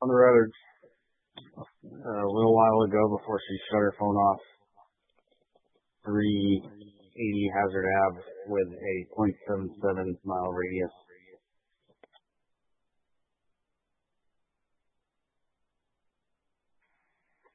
on the road a little while ago before she shut her phone off. 380 Hazard Ave with a .77 mile radius.